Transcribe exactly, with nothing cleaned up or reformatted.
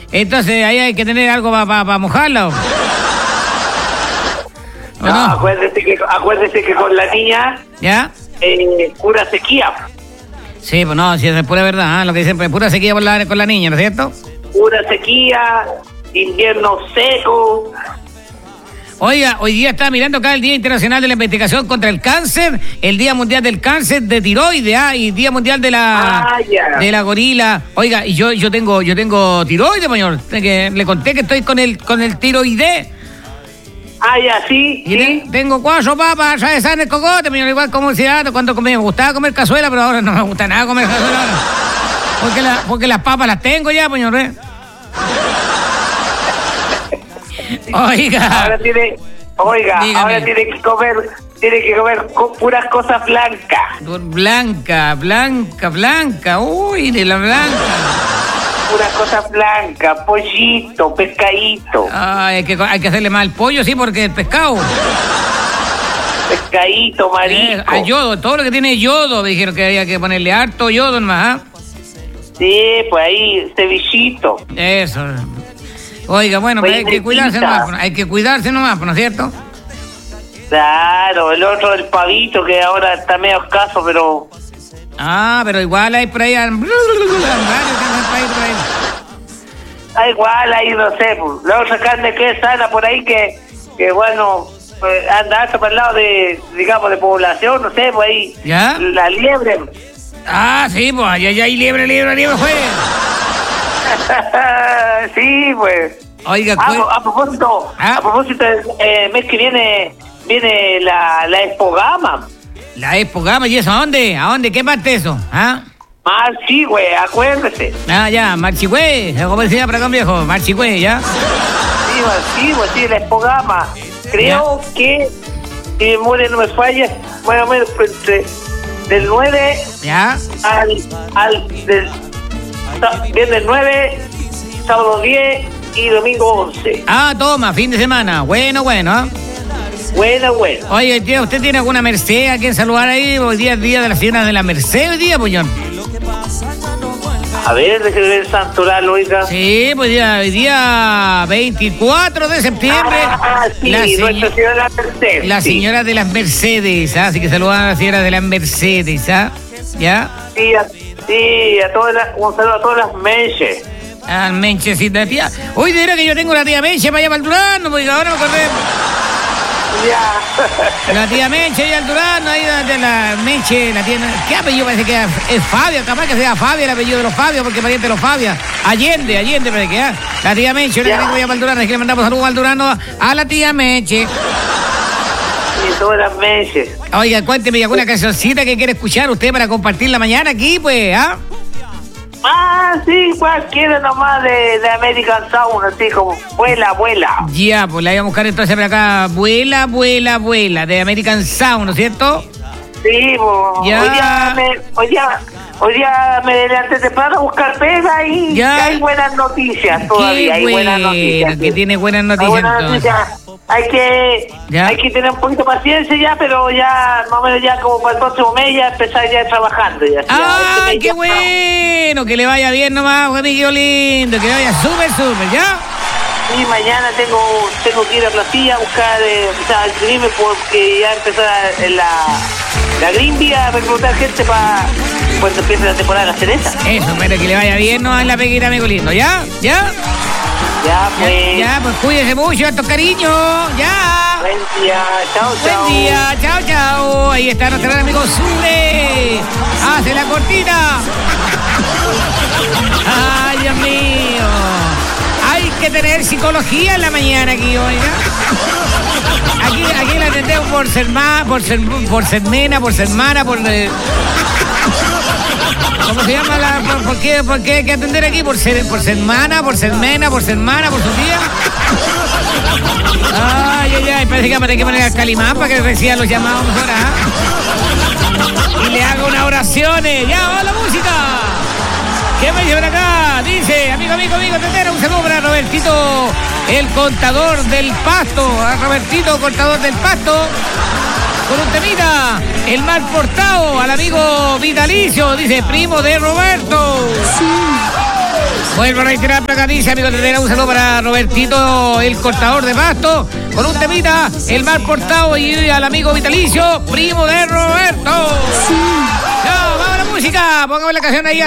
Entonces ahí hay que tener algo para pa, pa mojarla. No, no, acuérdese que, acuérdese que con la niña... ¿Ya? Eh, pura sequía. Sí, pues no, si es pura verdad, ¿eh? Lo que dicen, pues, pura sequía con la, con la niña, ¿no es cierto? Pura sequía, invierno seco. Oiga, hoy día estaba mirando acá el Día Internacional de la Investigación contra el Cáncer, el Día Mundial del Cáncer de Tiroides, ¿ah? Y Día Mundial de la ah, yeah. de la gorila. Oiga, y yo yo tengo yo tengo tiroides, señor. Que le conté que estoy con el con el tiroides. Ah, ya, sí, y sí. Te, tengo cuatro papas, ¿sabes? En el cocote, señor, igual como si cuando comía, me gustaba comer cazuela, pero ahora no me gusta nada comer cazuela ahora. Porque, la, porque las papas las tengo ya, señor, ¿eh? Oiga. Ahora tiene, oiga, Dígame. ahora tiene que comer, tiene que comer co- puras cosas blancas. Blanca, blanca, blanca, uy, de la blanca. Puras cosas blancas, pollito, pescadito. Ay, hay que, hay que hacerle más al pollo, sí, porque el pescado. Pescadito, marisco. Eh, a yodo, todo lo que tiene yodo, me dijeron que había que ponerle harto yodo nomás, ¿ah? Sí, pues ahí, cevichito. Eso. Oiga, bueno, pues hay que cuidarse nomás, hay que cuidarse nomás, ¿no es cierto? Claro, el otro, el pavito, que ahora está medio escaso, pero... Ah, pero igual hay por ahí... Ah, igual ahí, no sé, pues, la otra carne que es sana por ahí, que, que bueno, pues, anda hasta para el lado de, digamos, de población, no sé, pues ahí... ¿Ya? La liebre. Ah, sí, pues, allá, allá hay liebre, liebre, liebre, pues. Sí, pues. Oiga, a, a propósito, ¿Ah? a propósito, el eh, mes que viene viene la, la Expogama. La Expogama, ¿y eso a dónde? ¿A dónde? ¿Qué parte es eso? ¿Ah? Marchigüe, acuérdese. Ah, ya, Marchigüe, como decía para acá viejo, Marchigüe, ¿ya? Sí, Marchigüe, sí, la Expogama. Creo ¿Ya? que, si mi memoria no me falla, más o menos entre del nueve ¿Ya? al, al del, viernes nueve, sábado diez y domingo once. Ah, toma, fin de semana. Bueno, bueno, ¿eh? Bueno, bueno. Oye, tío, ¿usted tiene alguna merced a quien saludar ahí? Hoy día es día de la señora de la Merced, hoy día, puñón. A ver, déjeme ver el santoral, oiga. Sí, pues ya, hoy día veinticuatro de septiembre. Ah, sí, la Nuestra Señora de la Merced. La sí. señora de las Mercedes, ¿ah? Así que saludan a la señora de las Mercedes, ¿ah? ¿Ya? Sí, a, sí, a todas las, un saludo a todas las menches. Ah, menchecita, tía. Hoy dirá que yo tengo la tía Menche para allá para el Durano, porque ahora me acordé. Ya. La tía Menche y el Durano, ahí de la Menche, la tía... ¿Qué apellido parece que es? Es Fabio, capaz que sea Fabio el apellido de los Fabios, porque pariente de los Fabios. Allende, Allende, parece que es. La tía Menche, ahora que tengo allá para el Durano, es que le mandamos saludos al Durano a la tía Menche. Y todas las menches. Oiga, cuénteme alguna cancioncita que quiere escuchar usted para compartir la mañana aquí, pues, ¿ah? Ah, sí, cualquiera nomás de, de American Sound, así como vuela, vuela. Ya, pues la voy a buscar entonces por acá. Vuela, vuela, vuela, de American Sound, ¿no es cierto? Sí, pues. Ya. Hoy día me, hoy día, hoy día me levanté temprano a buscar pega y ya. hay buenas noticias todavía. Hay bueno, buenas noticias. Que sí. tiene buenas noticias. Hay buenas entonces. noticias. Hay que, ¿Ya? hay que tener un poquito de paciencia ya, pero ya, más o menos ya como para el próximo mes ya empezar ya trabajando. Ya, ¡Ah, ya, este qué ya, bueno! Que le vaya bien nomás, amiguito lindo, que le vaya súper, súper, ¿ya? Y mañana tengo tengo que ir a Placilla a buscar, eh, o sea, inscribirme porque ya empezó la, la, la Green Bee a reclutar gente para cuando empiece la temporada de las cerezas. Eso, pero que le vaya bien nomás en la peguita, amigo lindo, ¿ya? ¿Ya? Ya, pues. Ya, ya, pues cuídese mucho, harto cariño, ya. Buen día, chao, chao. Buen día, chao, chao. Ahí está nuestro gran amigo Zule. Hace la cortina. Ay, Dios mío. Hay que tener psicología en la mañana aquí, oiga. Aquí, aquí la atendemos por ser más, por ser, por ser nena, por ser hermana, por... Eh, ¿cómo se llama la...? Por, por, qué, ¿Por qué hay que atender aquí? Por ser, por ser hermana, por ser nena, por ser hermana, por su tía. Ay, ay, ay, parece que vamos a tener que poner al Calimán para que reciba los llamados mejor, ¿ah? Y le haga unas oraciones. ¡Ya, va la música! ¿Qué me llevan acá? Dice, amigo, amigo, amigo, tendero, un saludo para Robertito, el contador del pasto. A Robertito, contador del pasto. Con un temita, el mal portado, al amigo Vitalicio, dice, primo de Roberto. Sí. Vuelvo a reiterar la dice, amigo Tetera, un saludo para Robertito, el cortador de pasto, con un temita, el mal portado, y al amigo vitalicio, primo de Roberto. Sí. No, vamos a la música, póngame la canción ahí.